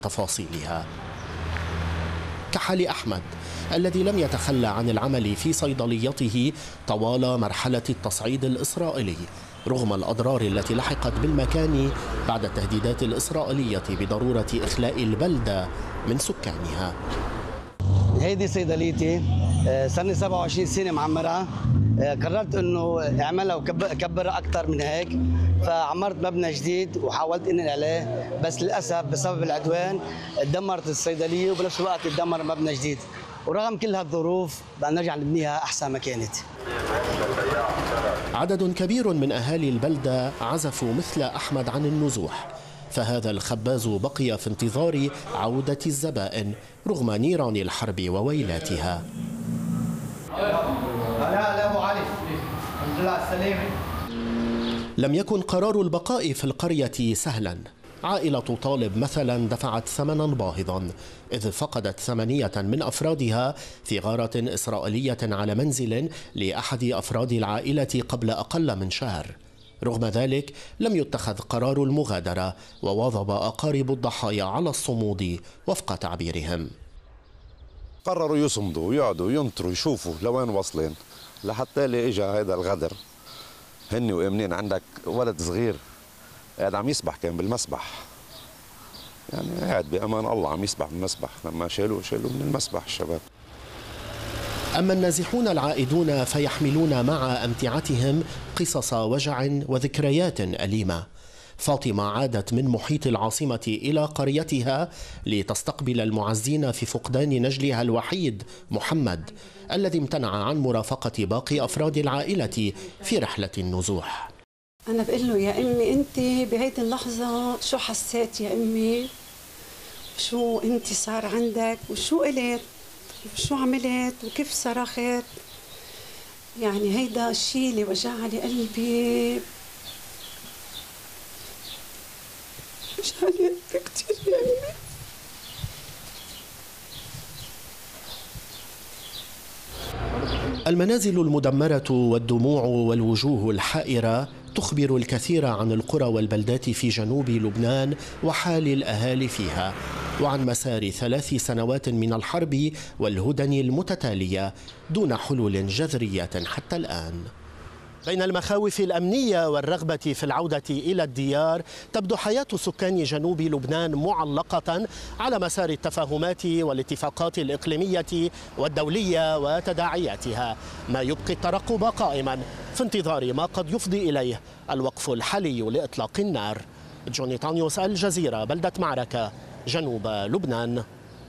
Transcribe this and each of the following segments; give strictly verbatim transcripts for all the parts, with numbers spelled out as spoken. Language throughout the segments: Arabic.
تفاصيلها. كحال أحمد الذي لم يتخلى عن العمل في صيدليته طوال مرحلة التصعيد الإسرائيلي رغم الأضرار التي لحقت بالمكان بعد التهديدات الإسرائيلية بضرورة إخلاء البلدة من سكانها. هيدي صيدليتي، صار لي سبعة وعشرين سنة معمرها. قررت انه اعملها وكبرها اكثر من هيك، فعمرت مبنى جديد وحاولت انقل عليه، بس للاسف بسبب العدوان تدمرت الصيدليه وبنفس الوقت تدمر مبنى جديد، ورغم كل هالظروف بدنا نرجع نبنيها احسن ما كانت. عدد كبير من اهالي البلده عزفوا مثل احمد عن النزوح، فهذا الخباز بقي في انتظار عوده الزبائن رغم نيران الحرب وويلاتها. لا ابو علي، الحمد لله على السلامه. لم يكن قرار البقاء في القرية سهلا. عائلة طالب مثلا دفعت ثمنا باهظا إذ فقدت ثمانية من أفرادها في غارة إسرائيلية على منزل لأحد أفراد العائلة قبل أقل من شهر. رغم ذلك لم يتخذ قرار المغادرة، وواظب أقارب الضحايا على الصمود وفق تعبيرهم. قرروا يصمدوا ويقعدوا ينطروا يشوفوا لوين واصلين، لحتى اللي اجى هذا الغدر. هن وامنين عندك ولد صغير قاعد عم يسبح، كان بالمسبح، يعني قاعد بامان الله عم يسبح بالمسبح، لما شالوه شالوه من المسبح الشباب. أما النازحون العائدون فيحملون مع أمتعتهم قصص وجع وذكريات أليمة. فاطمة عادت من محيط العاصمة إلى قريتها لتستقبل المعزين في فقدان نجلها الوحيد محمد الذي امتنع عن مرافقة باقي أفراد العائلة في رحلة النزوح. أنا بقول له يا أمي أنت بهيدي اللحظة شو حسيت يا أمي؟ شو أنت صار عندك؟ وشو قلت؟ وشو عملت؟ وكيف صرخت؟ يعني هيدا الشيء اللي وجع لي قلبي، وجع لي قلبي كثير يا أمي. المنازل المدمرة والدموع والوجوه الحائرة تخبر الكثير عن القرى والبلدات في جنوب لبنان وحال الأهالي فيها، وعن مسار ثلاث سنوات من الحرب والهدن المتتالية دون حلول جذرية حتى الآن. بين المخاوف الأمنية والرغبة في العودة إلى الديار، تبدو حياة سكان جنوب لبنان معلقة على مسار التفاهمات والاتفاقات الإقليمية والدولية وتداعياتها، ما يبقي الترقب قائما في انتظار ما قد يفضي إليه الوقف الحالي لإطلاق النار. جوني تانيوس، الجزيرة، بلدة معركة، جنوب لبنان.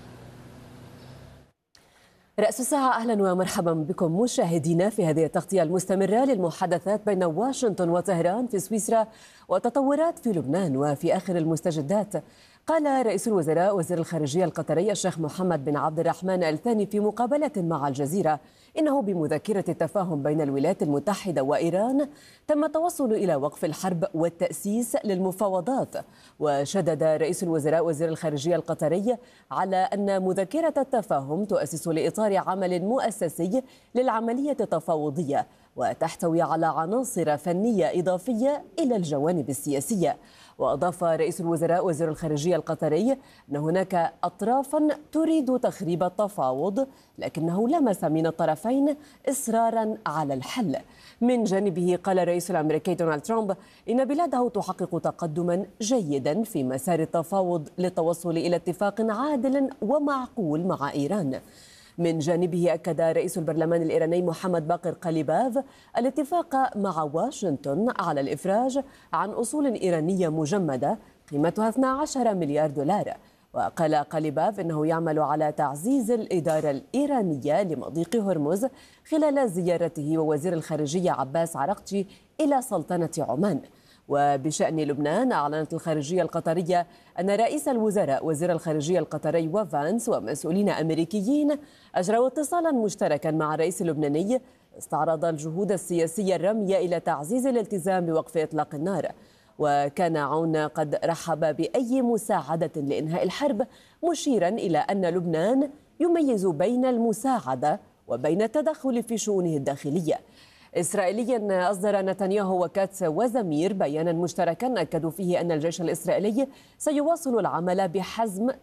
رأس الساعة، أهلا ومرحبا بكم مشاهدينا في هذه التغطية المستمرة للمحادثات بين واشنطن وطهران في سويسرا وتطورات في لبنان. وفي آخر المستجدات، قال رئيس الوزراء وزير الخارجية القطري الشيخ محمد بن عبد الرحمن آل ثاني في مقابلة مع الجزيرة إنه بمذكرة التفاهم بين الولايات المتحدة وإيران تم التوصل إلى وقف الحرب والتأسيس للمفاوضات. وشدد رئيس الوزراء وزير الخارجية القطري على أن مذكرة التفاهم تؤسس لإطار عمل مؤسسي للعملية التفاوضية وتحتوي على عناصر فنية إضافية إلى الجوانب السياسية. وأضاف رئيس الوزراء وزير الخارجية القطري أن هناك أطرافا تريد تخريب التفاوض، لكنه لمس من الطرفين إصرارا على الحل. من جانبه قال الرئيس الأمريكي دونالد ترامب إن بلاده تحقق تقدما جيدا في مسار التفاوض للتوصل إلى اتفاق عادل ومعقول مع إيران. من جانبه أكد رئيس البرلمان الإيراني محمد باقر قليباف الاتفاق مع واشنطن على الإفراج عن أصول إيرانية مجمدة قيمتها اثني عشر مليار دولار. وقال قليباف إنه يعمل على تعزيز الإدارة الإيرانية لمضيق هرمز خلال زيارته ووزير الخارجية عباس عراقجي إلى سلطنة عمان. وبشأن لبنان، أعلنت الخارجية القطرية أن رئيس الوزراء وزير الخارجية القطري وفانس ومسؤولين أمريكيين أجروا اتصالا مشتركا مع الرئيس اللبناني استعرض الجهود السياسية الرامية إلى تعزيز الالتزام بوقف إطلاق النار. وكان عون قد رحب بأي مساعدة لإنهاء الحرب، مشيرا إلى أن لبنان يميز بين المساعدة وبين التدخل في شؤونه الداخلية. إسرائيليا، أصدر نتنياهو وكاتس وزمير بيانا مشتركا أكدوا فيه أن الجيش الإسرائيلي سيواصل العمل بحزم